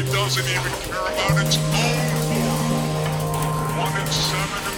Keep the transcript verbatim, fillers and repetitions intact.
It doesn't even care about its own. One in seven